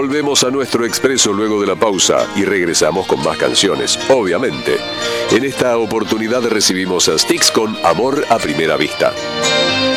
Volvemos a nuestro expreso luego de la pausa y regresamos con más canciones, obviamente. En esta oportunidad recibimos a Styx con Amor a Primera Vista.